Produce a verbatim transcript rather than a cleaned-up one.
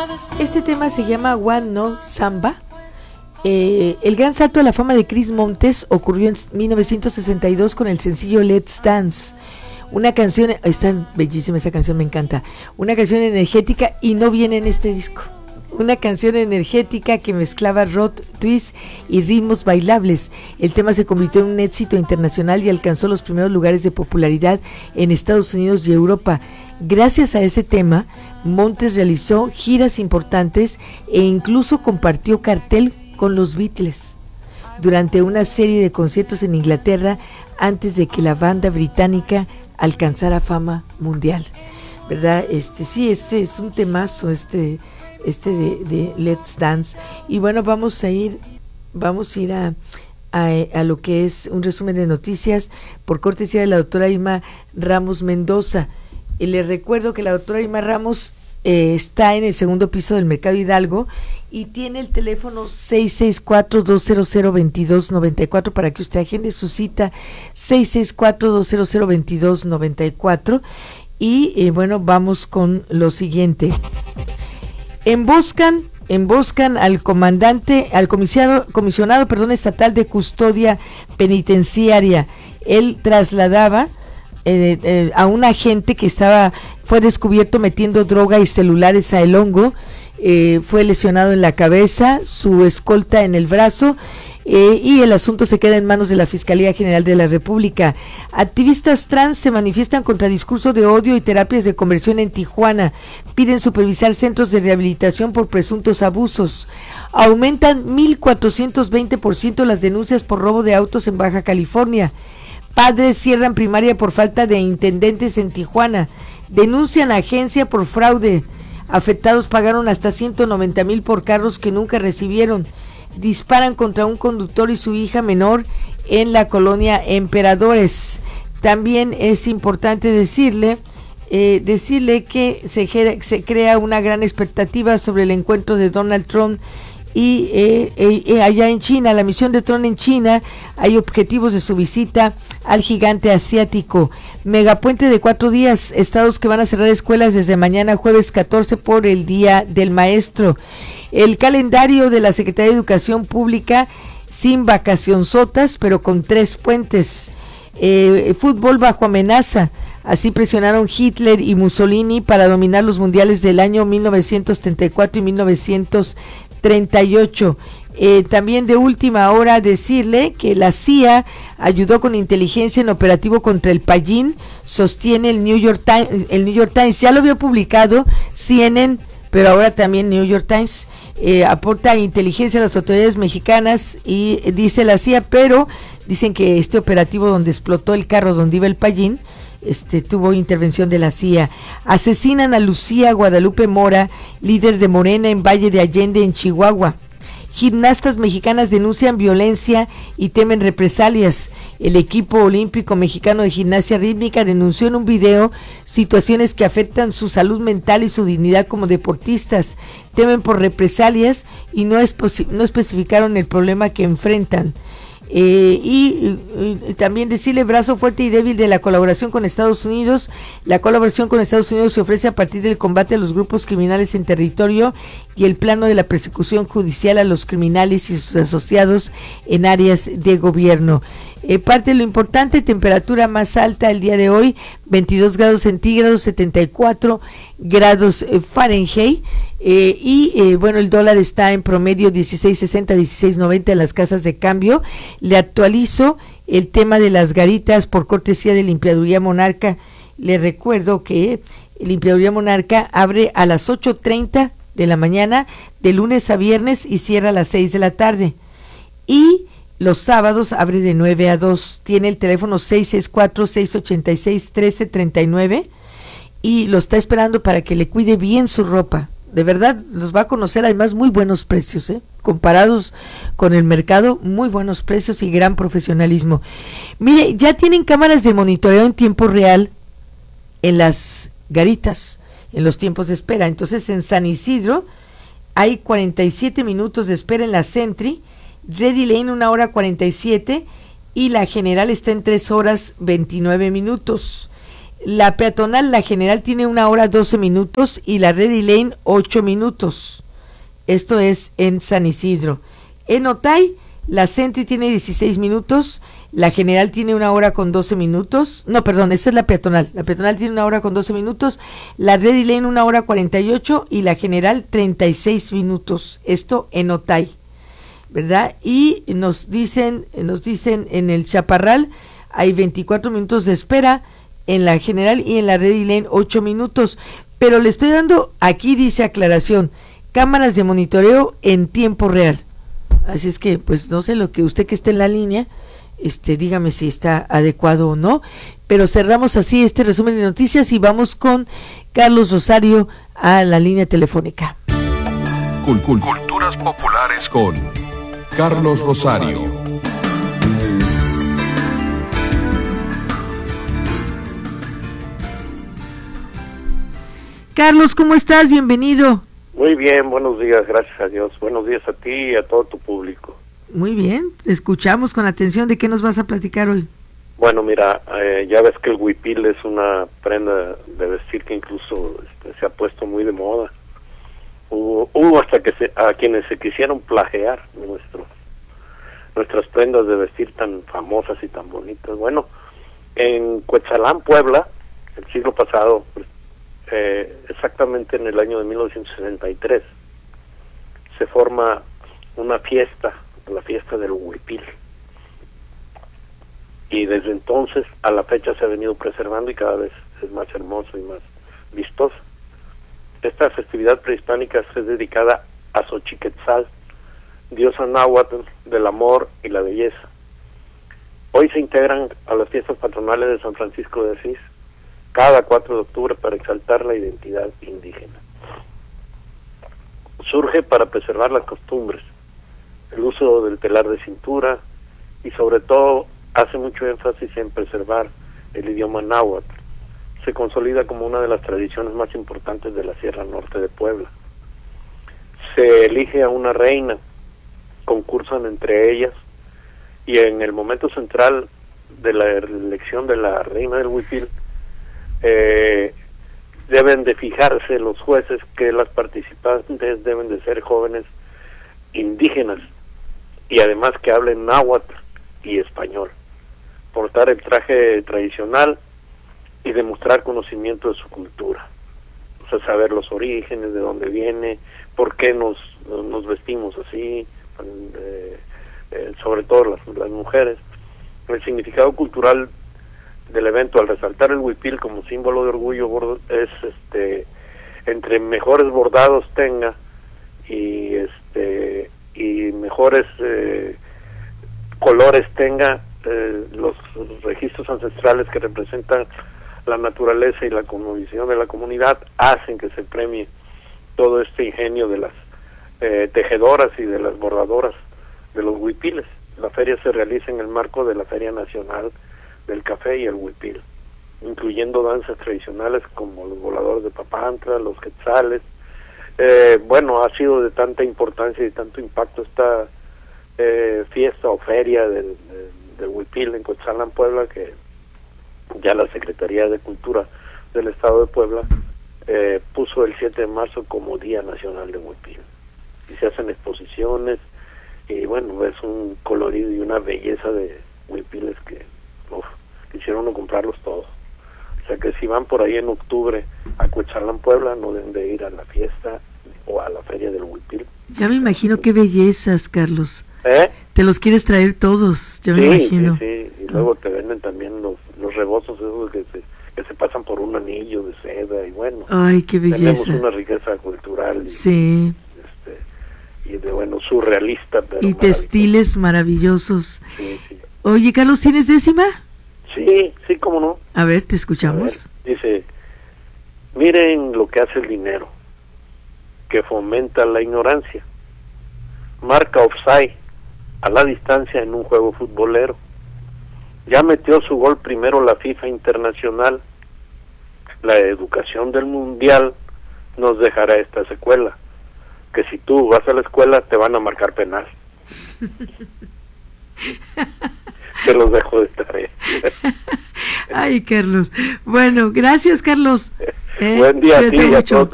Este tema se llama One No Samba. Eh, el gran salto a la fama de Chris Montes ocurrió en mil novecientos sesenta y dos con el sencillo Let's Dance. Una canción, está bellísima esa canción, me encanta. Una canción energética y no viene en este disco. Una canción energética que mezclaba rock, twist y ritmos bailables. El tema se convirtió en un éxito internacional y alcanzó los primeros lugares de popularidad en Estados Unidos y Europa. Gracias a ese tema, Montes realizó giras importantes e incluso compartió cartel con los Beatles durante una serie de conciertos en Inglaterra antes de que la banda británica alcanzara fama mundial. ¿Verdad? Este sí, este es un temazo, este este de, de Let's Dance. Y bueno, vamos a ir vamos a ir a, a, a lo que es un resumen de noticias por cortesía de la doctora Irma Ramos Mendoza. Y les recuerdo que la doctora Irma Ramos eh, está en el segundo piso del Mercado Hidalgo y tiene el teléfono seis seis cuatro, dos cero cero, dos dos nueve cuatro para que usted agende su cita, seis seis cuatro, dos cero cero, dos dos nueve cuatro. Y eh, bueno, vamos con lo siguiente. Emboscan, emboscan al comandante, al comisionado, comisionado, perdón, estatal de custodia penitenciaria. Él trasladaba eh, eh, a un agente que estaba, fue descubierto metiendo droga y celulares a El Hongo. Eh, fue lesionado en la cabeza, su escolta en el brazo. Eh, y el asunto se queda en manos de la Fiscalía General de la República. Activistas trans se manifiestan contra discurso de odio y terapias de conversión en Tijuana. Piden supervisar centros de rehabilitación por presuntos abusos. Aumentan mil cuatrocientos veinte por ciento las denuncias por robo de autos en Baja California. Padres cierran primaria por falta de intendentes en Tijuana. Denuncian a agencia por fraude. Afectados pagaron hasta ciento noventa mil por carros que nunca recibieron. Disparan contra un conductor y su hija menor en la colonia Emperadores. También es importante decirle eh, decirle que se, se crea una gran expectativa sobre el encuentro de Donald Trump y eh, eh, allá en China, la misión de Trump en China. Hay objetivos de su visita al gigante asiático. Megapuente de cuatro días, estados que van a cerrar escuelas desde mañana jueves catorce por el Día del Maestro. El calendario de la Secretaría de Educación Pública sin vacacionzotas, pero con tres puentes. Eh, fútbol bajo amenaza. Así presionaron Hitler y Mussolini para dominar los mundiales del año mil novecientos treinta y cuatro y mil novecientos treinta y ocho. Eh, también de última hora decirle que la C I A ayudó con inteligencia en operativo contra el Pallín, sostiene el New York Times. El New York Times ya lo había publicado, C N N, pero ahora también New York Times. Eh, aporta inteligencia a las autoridades mexicanas y eh, dice la C I A, pero dicen que este operativo donde explotó el carro donde iba el Pallín, este tuvo intervención de la C I A. Asesinan a Lucía Guadalupe Mora, líder de Morena en Valle de Allende, en Chihuahua. Gimnastas mexicanas denuncian violencia y temen represalias. El equipo olímpico mexicano de gimnasia rítmica denunció en un video situaciones que afectan su salud mental y su dignidad como deportistas. Temen por represalias y no, es no especificaron el problema que enfrentan. Eh, y, y también decirle brazo fuerte y débil de la colaboración con Estados Unidos. La colaboración con Estados Unidos se ofrece a partir del combate a los grupos criminales en territorio y el plano de la persecución judicial a los criminales y sus asociados en áreas de gobierno. Eh, parte de lo importante, temperatura más alta el día de hoy, veintidós grados centígrados, setenta y cuatro grados eh, Fahrenheit. Eh, y eh, bueno, el dólar está en promedio dieciséis sesenta, dieciséis noventa en las casas de cambio. Le actualizo el tema de las garitas por cortesía de Limpiaduría Monarca. Le recuerdo que Limpiaduría Monarca abre a las ocho treinta de la mañana de lunes a viernes y cierra a las seis de la tarde. Y los sábados abre de nueve a dos. Tiene el teléfono seis seis cuatro, seis ocho seis, uno tres tres nueve y lo está esperando para que le cuide bien su ropa. De verdad, los va a conocer, además muy buenos precios, ¿eh? Comparados con el mercado, muy buenos precios y gran profesionalismo. Mire, ya tienen cámaras de monitoreo en tiempo real en las garitas, en los tiempos de espera. Entonces, en San Isidro hay cuarenta y siete minutos de espera en la Sentry, Ready Lane una hora cuarenta y siete y la General está en tres horas veintinueve minutos. La peatonal, la general, tiene una hora doce minutos y la Ready Lane ocho minutos. Esto es en San Isidro. En Otay, la Sentry tiene dieciséis minutos, la general tiene una hora con doce minutos. No, perdón, esa es la peatonal. La peatonal tiene una hora con doce minutos, la Ready Lane una hora cuarenta y ocho y la general treinta y seis minutos. Esto en Otay, ¿verdad? Y nos dicen, nos dicen en el Chaparral hay veinticuatro minutos de espera, en la general y en la Ready Lane ocho minutos, pero le estoy dando, aquí dice aclaración, cámaras de monitoreo en tiempo real. Así es que, pues no sé, lo que usted que esté en la línea, este, dígame si está adecuado o no, pero cerramos así este resumen de noticias y vamos con Carlos Rosario a la línea telefónica. Culturas populares con Carlos Rosario. Carlos, ¿cómo estás? Bienvenido. Muy bien, buenos días, gracias a Dios. Buenos días a ti y a todo tu público. Muy bien, te escuchamos con atención. ¿De qué nos vas a platicar hoy? Bueno, mira, eh, ya ves que el huipil es una prenda de vestir que incluso este, se ha puesto muy de moda. Hubo, hubo hasta que se, a quienes se quisieron plagiar nuestro, nuestras prendas de vestir tan famosas y tan bonitas. Bueno, en Cuetzalán, Puebla, el siglo pasado, pues, Eh, exactamente en el año de mil novecientos sesenta y tres se forma una fiesta, la fiesta del huipil, y desde entonces a la fecha se ha venido preservando y cada vez es más hermoso y más vistoso. Esta festividad prehispánica es dedicada a Xochiquetzal, diosa náhuatl del amor y la belleza. Hoy se integran a las fiestas patronales de San Francisco de Asís cada cuatro de octubre para exaltar la identidad indígena. Surge para preservar las costumbres, el uso del telar de cintura y sobre todo hace mucho énfasis en preservar el idioma náhuatl. Se consolida como una de las tradiciones más importantes de la Sierra Norte de Puebla. Se elige a una reina, concursan entre ellas y en el momento central de la elección de la reina del huipil Eh, deben de fijarse los jueces que las participantes deben de ser jóvenes indígenas y además que hablen náhuatl y español, portar el traje tradicional y demostrar conocimiento de su cultura, o sea, saber los orígenes, de dónde viene, por qué nos, nos vestimos así, eh, eh, sobre todo las, las mujeres, el significado cultural del evento al resaltar el huipil como símbolo de orgullo es este entre mejores bordados tenga y este y mejores eh, colores tenga, eh, los registros ancestrales que representan la naturaleza y la conmovisión de la comunidad hacen que se premie todo este ingenio de las eh, tejedoras y de las bordadoras de los huipiles. La feria se realiza en el marco de la Feria Nacional del Café y el Huipil, incluyendo danzas tradicionales como los voladores de Papantla, los quetzales. Eh, bueno, ha sido de tanta importancia y tanto impacto esta eh, fiesta o feria del, del, del Huipil en Cuetzalán, Puebla, que ya la Secretaría de Cultura del Estado de Puebla eh, puso el siete de marzo como Día Nacional de Huipil. Y se hacen exposiciones y bueno, es un colorido y una belleza de huipiles que uf, quisiera uno comprarlos todos. O sea que si van por ahí en octubre a Cuetzalán, Puebla, no deben de ir a la fiesta o a la feria del huipil. Ya me imagino qué bellezas, Carlos. ¿Eh? Te los quieres traer todos, ya sí, me imagino. Sí, sí, y luego te venden también los, los rebozos esos que se, que se pasan por un anillo de seda y bueno. Ay, qué belleza. Tenemos una riqueza cultural. Y, sí. Y de bueno, surrealista. Pero y textiles maravillosos. Sí, sí. Oye, Carlos, ¿tienes décima? Sí, sí, cómo no. A ver, te escuchamos. Ver, dice, miren lo que hace el dinero, que fomenta la ignorancia. Marca offside a la distancia en un juego futbolero. Ya metió su gol primero la FIFA Internacional. La educación del Mundial nos dejará esta secuela, que si tú vas a la escuela te van a marcar penal. Te los dejo de tarea. Ay, Carlos. Bueno, gracias, Carlos. Eh, Buen día a ti y a todos.